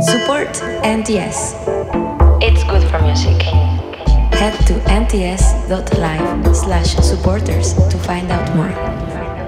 Support NTS. It's good for music. Head to nts.live/supporters to find out more.